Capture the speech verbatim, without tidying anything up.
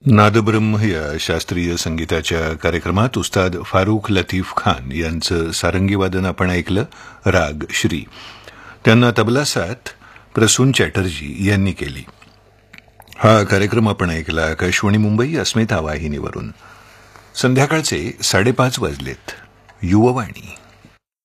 नादब्रह्म या शास्त्रीय संगीताच्या कार्यक्रमात उस्ताद फारुख लतीफ खान यांचं सारंगी वादन आपण ऐकलं. राग श्री. त्यांना तबला साथ प्रसून चॅटर्जी यांनी केली. हा कार्यक्रम आपण ऐकला आकाशवाणी मुंबई अस्मिता वाहिनीवरून. संध्याकाळचे साडेपाच वाजलेत. युववाणी.